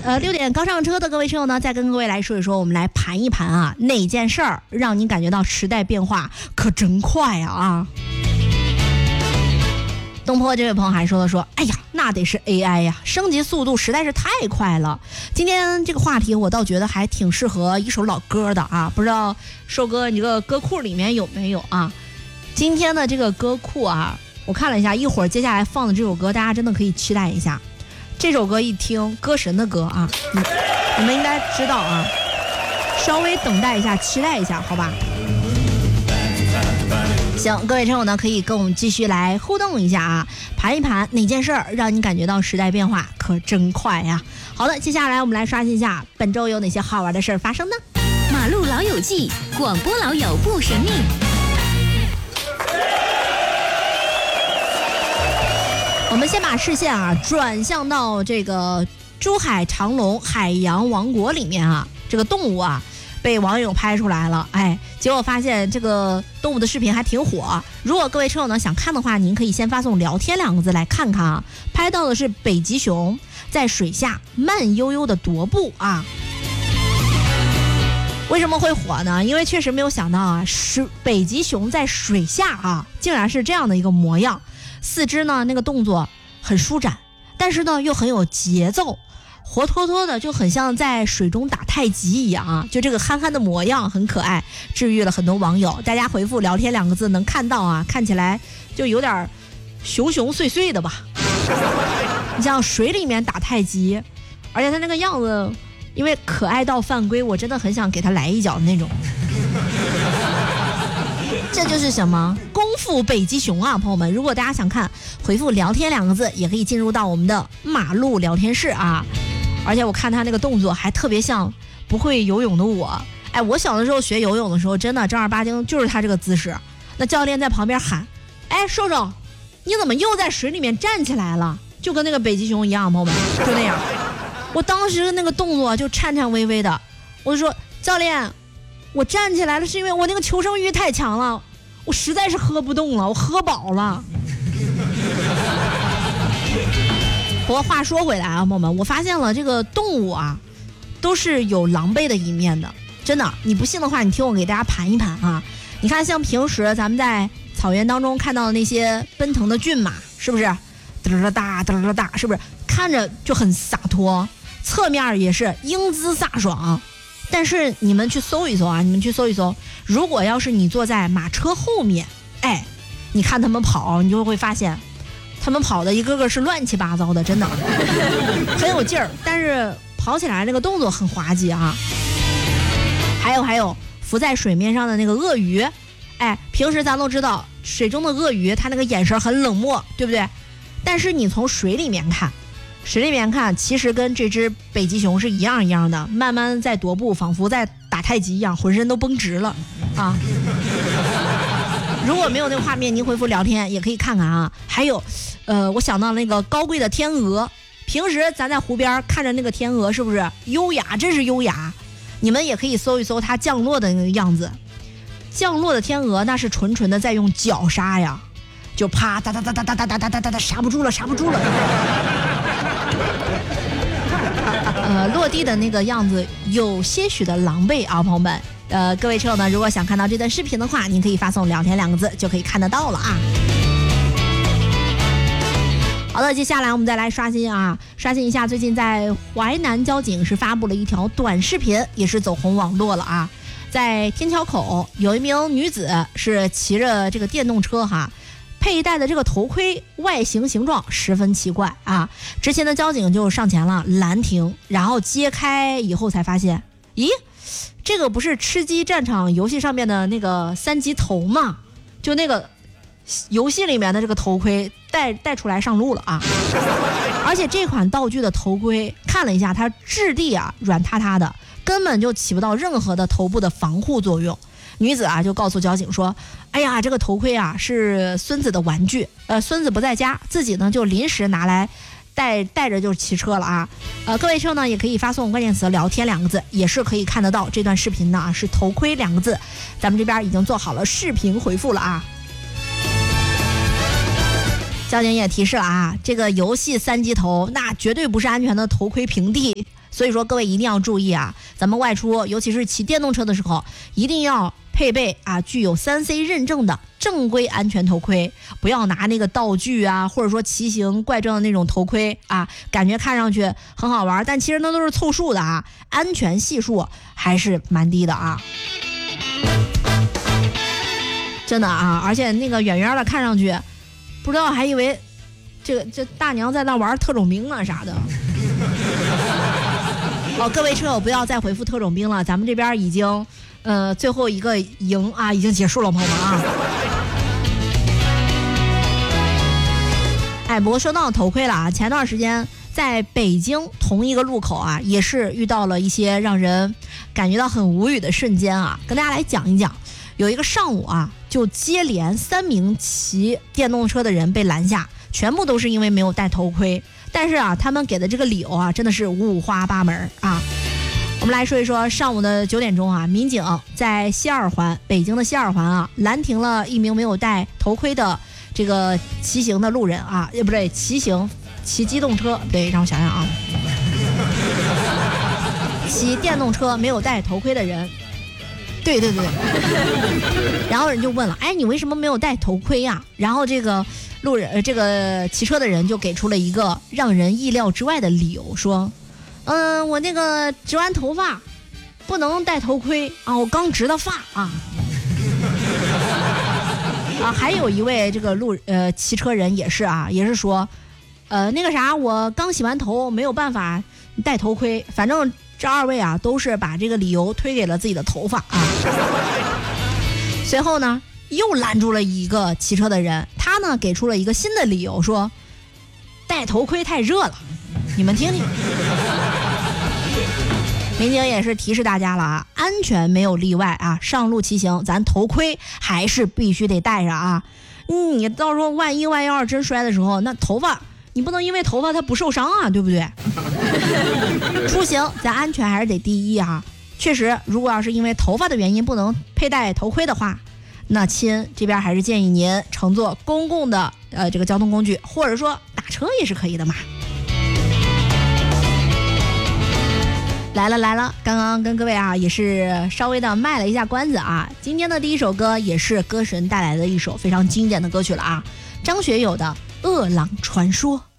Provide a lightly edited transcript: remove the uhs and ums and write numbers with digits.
6点刚上车的各位车友呢，再跟各位来说一说，我们来盘一盘啊，哪件事儿让您感觉到时代变化可真快啊！东坡这位朋友还说，哎呀，那得是 AI 呀，升级速度实在是太快了。今天这个话题我倒觉得还挺适合一首老歌的啊，不知道寿哥你这个歌库里面有没有啊？今天的这个歌库啊，我看了一下，一会儿接下来放的这首歌，大家真的可以期待一下。这首歌一听，歌神的歌啊，你们应该知道啊，稍微等待一下，期待一下，好吧？行，各位乘友呢，可以跟我们继续来互动一下啊，盘一盘哪件事儿让你感觉到时代变化可真快呀？好的，接下来我们来刷新一下本周有哪些好玩的事儿发生呢？ 马路老友记，广播老友不神秘。 我们先把视线啊转向到这个珠海长隆海洋王国里面啊，这个动物啊被网友拍出来了，哎，结果发现这个动物的视频还挺火。如果各位车友呢想看的话，您可以先发送聊天2个字来看看啊。拍到的是北极熊在水下慢悠悠的踱步啊。为什么会火呢？因为确实没有想到啊，北极熊在水下啊竟然是这样的一个模样。四肢呢那个动作很舒展，但是呢又很有节奏，活脱脱的就很像在水中打太极一样啊！就这个憨憨的模样很可爱，治愈了很多网友。大家回复聊天2个字能看到啊，看起来就有点熊熊碎碎的吧。你像水里面打太极，而且他那个样子，因为可爱到犯规，我真的很想给他来一脚的那种。这就是什么功夫北极熊啊，朋友们！如果大家想看，回复聊天2个字，也可以进入到我们的马路聊天室啊。而且我看他那个动作还特别像不会游泳的我。哎，我小的时候学游泳的时候，真的正儿八经就是他这个姿势。那教练在旁边喊：“哎，瘦瘦，你怎么又在水里面站起来了？”就跟那个北极熊一样，朋友们，就那样。我当时那个动作就颤颤巍巍的，我就说：“教练，我站起来了是因为我那个求生欲太强了，我实在是喝不动了，我喝饱了。”不过话说回来啊，朋友们，我发现了这个动物啊，都是有狼狈的一面的，真的。你不信的话，你听我给大家盘一盘啊。你看，像平时咱们在草原当中看到的那些奔腾的骏马，是不是嘚啦哒嘚啦哒，是不是看着就很洒脱，侧面也是英姿飒爽。但是你们去搜一搜啊，如果要是你坐在马车后面，哎，你看他们跑，你就会发现他们跑的一个个是乱七八糟的，真的很有劲儿，但是跑起来那个动作很滑稽啊。还有浮在水面上的那个鳄鱼，哎，平时咱都知道水中的鳄鱼它那个眼神很冷漠，对不对？但是你从水里面看，其实跟这只北极熊是一样的，慢慢在踱步，仿佛在打太极一样，浑身都绷直了啊。如果没有那个画面，您回复聊天也可以看看啊。还有我想到那个高贵的天鹅，平时咱在湖边看着那个天鹅是不是优雅，真是优雅。你们也可以搜一搜它降落的那个样子，降落的天鹅那是纯纯的在用脚刹呀，就啪哒哒哒哒哒哒哒哒哒哒，刹不住了。落地的那个样子有些许的狼狈啊，朋友们。各位车友呢，如果想看到这段视频的话，您可以发送聊天2个字就可以看得到了啊。好的，接下来我们再来刷新一下，最近在淮南交警是发布了一条短视频，也是走红网络了啊。在天桥口有一名女子是骑着这个电动车哈，佩戴的这个头盔外形形状十分奇怪啊。之前的交警就上前了拦停，然后揭开以后才发现，咦，这个不是吃鸡战场游戏上面的那个3级头吗？就那个游戏里面的这个头盔带出来上路了啊。而且这款道具的头盔看了一下，它质地啊软塌塌的，根本就起不到任何的头部的防护作用。女子啊就告诉交警说，哎呀，这个头盔啊是孙子的玩具，孙子不在家，自己呢就临时拿来带着就骑车了啊。各位车呢也可以发送关键词聊天2个字，也是可以看得到这段视频呢是头盔2个字，咱们这边已经做好了视频回复了啊。 交警也提示了啊，这个游戏3级头那绝对不是安全的头盔平地，所以说各位一定要注意啊，咱们外出尤其是骑电动车的时候，一定要配备啊具有3C 认证的正规安全头盔，不要拿那个道具啊，或者说奇形怪状的那种头盔啊，感觉看上去很好玩，但其实那都是凑数的啊，安全系数还是蛮低的啊。真的啊，而且那个远远的看上去，不知道还以为这大娘在那玩特种兵啊啥的。哦，各位车友不要再回复特种兵了，咱们这边已经最后一个营啊已经结束了，朋友们啊。哎，不过说到头盔了啊，前段时间在北京同一个路口啊，也是遇到了一些让人感觉到很无语的瞬间啊，跟大家来讲一讲。有一个上午啊，就接连3名骑电动车的人被拦下，全部都是因为没有戴头盔。但是啊，他们给的这个理由啊，真的是五花八门啊。我们来说一说上午的9点钟啊，民警在西二环，北京的西二环啊，拦停了一名没有戴头盔的这个骑行的路人啊，不对，骑机动车，对，让我想想啊，骑电动车没有戴头盔的人。对，然后人就问了，哎，你为什么没有戴头盔呀？然后这个路人，这个骑车的人就给出了一个让人意料之外的理由，说，我那个植完头发不能戴头盔啊，我刚植的发啊。啊，还有一位这个骑车人也是啊，也是说，那个啥，我刚洗完头没有办法戴头盔，反正。这2位啊，都是把这个理由推给了自己的头发啊。随后呢，又拦住了一个骑车的人，他呢给出了一个新的理由，说戴头盔太热了。你们听听。民警也是提示大家了啊，安全没有例外啊，上路骑行咱头盔还是必须得戴上啊。你到时候万一要真摔的时候，那头发你不能因为头发它不受伤啊，对不对？出行咱安全还是得第一啊。确实，如果要是因为头发的原因不能佩戴头盔的话，那亲这边还是建议您乘坐公共的这个交通工具，或者说打车也是可以的嘛。来了，刚刚跟各位啊也是稍微的卖了一下关子啊。今天的第一首歌也是歌神带来的一首非常经典的歌曲了啊，张学友的《饿狼传说》。